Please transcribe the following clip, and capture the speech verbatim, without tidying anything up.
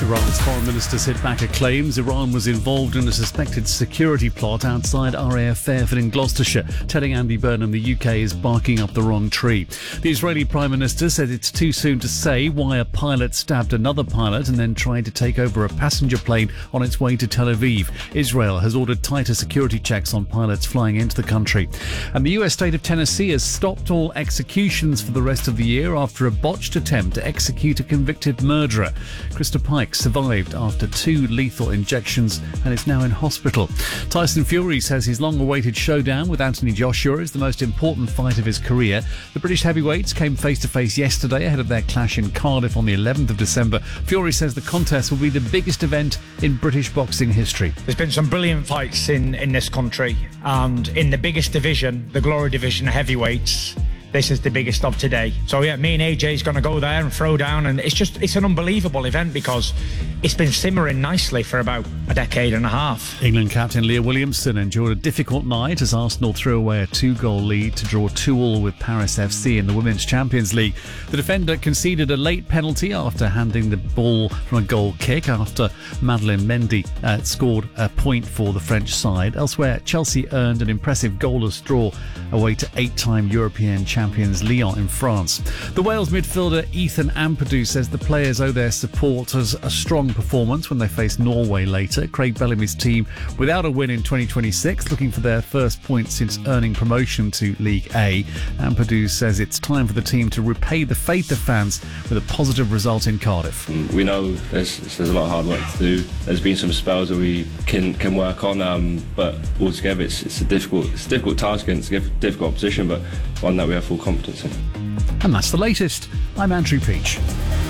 Iran's foreign minister hit back at claims Iran was involved in a suspected security plot outside R A F Fairford in Gloucestershire, telling Andy Burnham the U K is barking up the wrong tree. The Israeli Prime Minister said it's too soon to say why a pilot stabbed another pilot and then tried to take over a passenger plane on its way to Tel Aviv. Israel has ordered tighter security checks on pilots flying into the country. And the U S state of Tennessee has stopped all executions for the rest of the year after a botched attempt to execute a convicted murderer. Krista Pike survived after two lethal injections and is now in hospital. Tyson Fury says his long-awaited showdown with Anthony Joshua is the most important fight of his career. The British heavyweights came face-to-face yesterday ahead of their clash in Cardiff on the eleventh of December. Fury says the contest will be the biggest event in British boxing history. There's been some brilliant fights in, in this country, and in the biggest division, the Glory Division heavyweights, this is the biggest of today. So yeah, me and A J's going to go there and throw down, and it's just, it's an unbelievable event because it's been simmering nicely for about a decade and a half. England captain Leah Williamson endured a difficult night as Arsenal threw away a two-goal lead to draw two all with Paris F C in the Women's Champions League. The defender conceded a late penalty after handing the ball from a goal kick after Madeleine Mendy uh, scored a point for the French side. Elsewhere, Chelsea earned an impressive goalless draw away to eight-time European champions Lyon in France. The Wales midfielder Ethan Ampadu says the players owe their supporters a strong performance when they face Norway later. Craig Bellamy's team without a win in twenty twenty-six, looking for their first point since earning promotion to League A. Ampadu says it's time for the team to repay the faith of fans with a positive result in Cardiff. We know there's, there's a lot of hard work to do. There's been some spells that we can can work on, um, but altogether it's, it's a difficult it's a difficult task against a difficult opposition, but one that we have full confidence in. And that's the latest. I'm Andrew Peach.